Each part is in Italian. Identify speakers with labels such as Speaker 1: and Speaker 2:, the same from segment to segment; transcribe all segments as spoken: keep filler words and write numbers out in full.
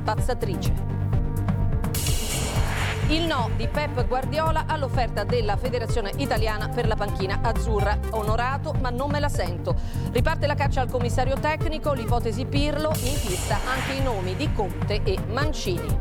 Speaker 1: spazzatrice. Il no di Pep Guardiola all'offerta della Federazione Italiana per la panchina azzurra. Onorato, ma non me la sento. Riparte la caccia al commissario tecnico, l'ipotesi Pirlo, in pista anche i nomi di Conte e Mancini.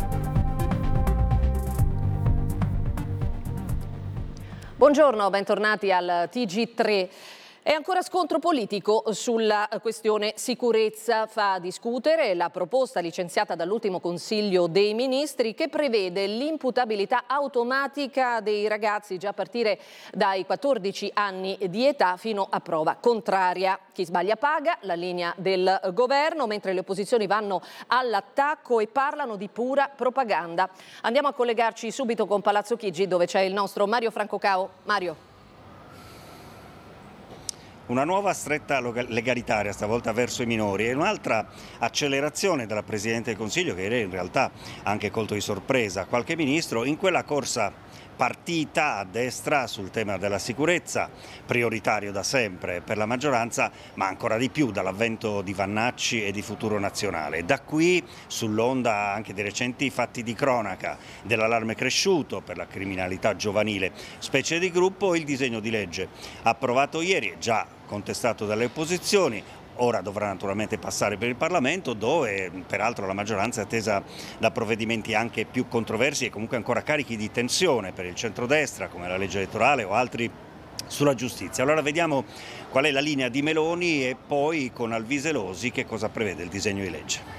Speaker 1: Buongiorno, bentornati al T G tre. È ancora scontro politico sulla questione sicurezza. Fa discutere la proposta licenziata dall'ultimo Consiglio dei Ministri che prevede l'imputabilità automatica dei ragazzi già a partire dai quattordici anni di età fino a prova contraria. Chi sbaglia paga, la linea del governo, mentre le opposizioni vanno all'attacco e parlano di pura propaganda. Andiamo a collegarci subito con Palazzo Chigi, dove c'è il nostro Mario Francocao. Mario.
Speaker 2: Una nuova stretta legalitaria stavolta verso i minori e un'altra accelerazione della Presidente del Consiglio, che ieri in realtà ha anche colto di sorpresa qualche ministro in quella corsa partita a destra sul tema della sicurezza, prioritario da sempre per la maggioranza, ma ancora di più dall'avvento di Vannacci e di Futuro Nazionale. Da qui, sull'onda anche dei recenti fatti di cronaca dell'allarme cresciuto per la criminalità giovanile, specie di gruppo, il disegno di legge approvato ieri, già contestato dalle opposizioni. Ora dovrà naturalmente passare per il Parlamento, dove peraltro la maggioranza è attesa da provvedimenti anche più controversi e comunque ancora carichi di tensione per il centrodestra, come la legge elettorale o altri sulla giustizia. Allora vediamo qual è la linea di Meloni e poi con Alviselosi che cosa prevede il disegno di legge.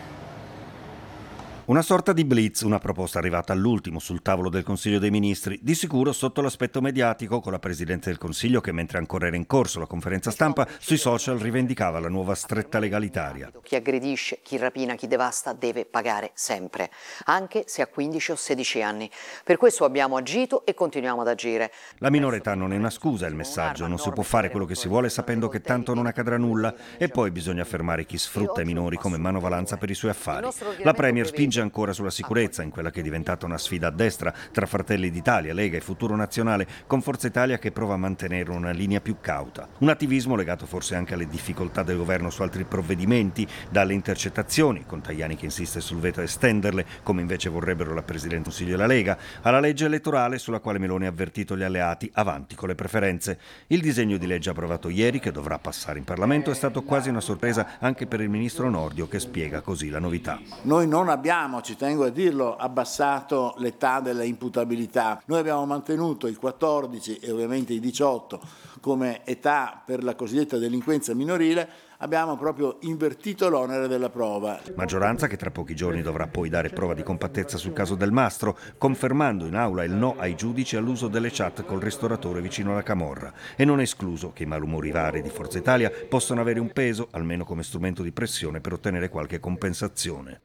Speaker 2: Una sorta di blitz, una proposta arrivata all'ultimo sul tavolo del Consiglio dei Ministri, di sicuro sotto l'aspetto mediatico, con la Presidente del Consiglio che, mentre ancora era in corso la conferenza stampa, sui social rivendicava la nuova stretta legalitaria.
Speaker 3: Chi aggredisce, chi rapina, chi devasta deve pagare sempre, anche se ha quindici o sedici anni. Per questo abbiamo agito e continuiamo ad agire.
Speaker 2: La minore età non è una scusa, è il messaggio. Non si può fare quello che si vuole sapendo che tanto non accadrà nulla e poi bisogna fermare chi sfrutta i minori come manovalanza per i suoi affari. La Premier spinge ancora sulla sicurezza, in quella che è diventata una sfida a destra tra Fratelli d'Italia, Lega e Futuro Nazionale, con Forza Italia che prova a mantenere una linea più cauta. Un attivismo legato forse anche alle difficoltà del governo su altri provvedimenti, dalle intercettazioni, con Tajani che insiste sul veto a estenderle, come invece vorrebbero la Presidente del Consiglio e la Lega, alla legge elettorale sulla quale Meloni ha avvertito gli alleati, avanti con le preferenze. Il disegno di legge approvato ieri, che dovrà passare in Parlamento, è stato quasi una sorpresa anche per il ministro Nordio, che spiega così la novità.
Speaker 4: Noi non abbiamo ci tengo a dirlo, abbassato l'età della imputabilità. Noi abbiamo mantenuto i quattordici e ovviamente i diciotto come età per la cosiddetta delinquenza minorile, abbiamo proprio invertito l'onere della prova.
Speaker 2: Maggioranza che tra pochi giorni dovrà poi dare prova di compattezza sul caso Del Mastro, confermando in aula il no ai giudici all'uso delle chat col ristoratore vicino alla camorra. E non è escluso che i malumori vari di Forza Italia possano avere un peso, almeno come strumento di pressione per ottenere qualche compensazione.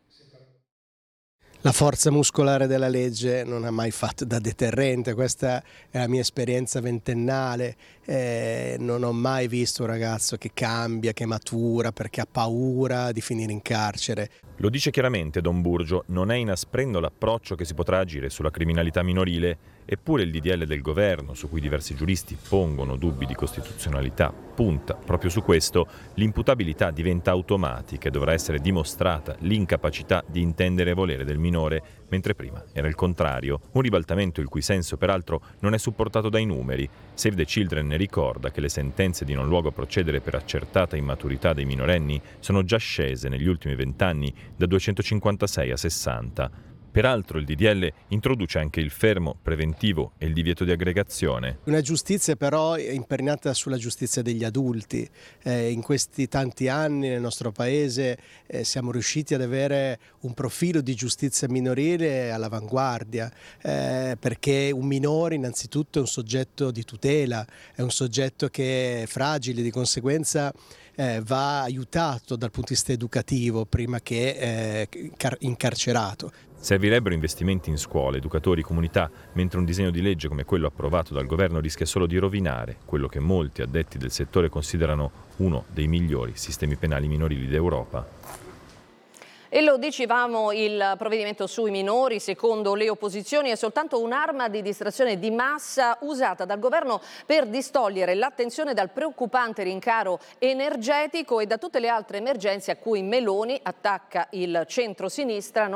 Speaker 5: La forza muscolare della legge non ha mai fatto da deterrente, questa è la mia esperienza ventennale, eh, non ho mai visto un ragazzo che cambia, che matura perché ha paura di finire in carcere.
Speaker 6: Lo dice chiaramente Don Burgio, non è inasprendo l'approccio che si potrà agire sulla criminalità minorile, eppure il D D L del governo, su cui diversi giuristi pongono dubbi di costituzionalità, punta proprio su questo. L'imputabilità diventa automatica e dovrà essere dimostrata l'incapacità di intendere e volere del minore, mentre prima era il contrario. Un ribaltamento il cui senso peraltro non è supportato dai numeri. Save the Children ne ricorda che le sentenze di non luogo a procedere per accertata immaturità dei minorenni sono già scese negli ultimi vent'anni da duecentocinquantasei a sessanta. Peraltro il D D L introduce anche il fermo preventivo e il divieto di aggregazione.
Speaker 5: Una giustizia però imperniata sulla giustizia degli adulti. Eh, in questi tanti anni nel nostro paese eh, siamo riusciti ad avere un profilo di giustizia minorile all'avanguardia, eh, perché un minore innanzitutto è un soggetto di tutela, è un soggetto che è fragile, di conseguenza Eh, va aiutato dal punto di vista educativo prima che eh, incarcerato.
Speaker 6: Servirebbero investimenti in scuole, educatori, comunità, mentre un disegno di legge come quello approvato dal governo rischia solo di rovinare quello che molti addetti del settore considerano uno dei migliori sistemi penali minorili d'Europa.
Speaker 1: E lo dicevamo, il provvedimento sui minori, secondo le opposizioni, è soltanto un'arma di distrazione di massa usata dal governo per distogliere l'attenzione dal preoccupante rincaro energetico e da tutte le altre emergenze a cui Meloni attacca il centro-sinistra.